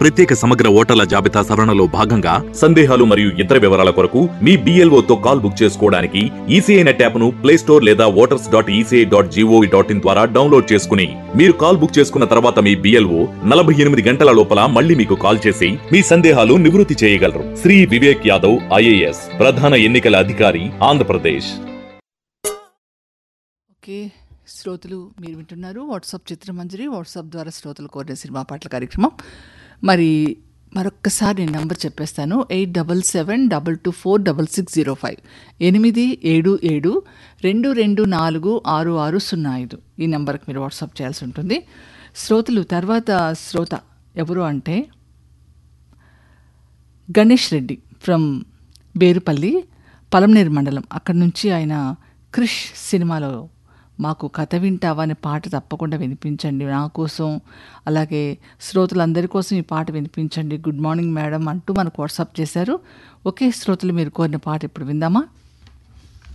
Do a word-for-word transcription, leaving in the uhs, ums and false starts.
ప్రత్యేక సమగ్ర ఓటర్ల జాబితా సవరణలో భాగంగా సందేహాలు మరియు ఇతర వివరాల కొరకు మీ బిఎల్ఓ తో కాల్ బుక్ చేసుకోవడానికి ఈసీఐ నెట్ యాప్ ను ప్లే స్టోర్ లేదా voters dot ECI dot GOV dot in ద్వారా డౌన్లోడ్ చేసుకుని మీరు కాల్ బుక్ చేసుకున్న తర్వాత మీ బిఎల్ఓ నలభై ఎనిమిది గంటల లోపల మళ్ళీ మీకు కాల్ చేసి మీ సందేహాలు నివృత్తి చేయగలరు. శ్రీ వివేక్ యాదవ్ ఐఏఎస్ ప్రధాన ఎన్నికల అధికారి, ఆంధ్రప్రదేశ్. ఓకే శ్రోతలు, మీరు వింటున్నారు వాట్సాప్ చిత్రమంజరి, వాట్సాప్ ద్వారా శ్రోతలు కోరిన సినిమా పాటల కార్యక్రమం. మరి మరొక్కసారి నేను నంబర్ చెప్పేస్తాను. Eight double seven double two four double six zero five ఎనిమిది ఏడు ఏడు రెండు రెండు నాలుగు ఆరు ఆరు సున్నా ఐదు ఈ నెంబర్కి మీరు వాట్సాప్ చేయాల్సి ఉంటుంది. శ్రోతలు తర్వాత శ్రోత ఎవరు అంటే గణేష్ రెడ్డి ఫ్రమ్ బేరుపల్లి, పలంనేరు మండలం. అక్కడి నుంచి ఆయన క్రిష్ సినిమాలో మాకు కథ వింటావా అనే పాట తప్పకుండా వినిపించండి నా కోసం, అలాగే శ్రోతలందరి కోసం ఈ పాట వినిపించండి, గుడ్ మార్నింగ్ మేడం అంటూ మనకు వాట్సాప్ చేశారు. ఓకే శ్రోతలు, మీరు కోరిన పాట ఇప్పుడు విందామా?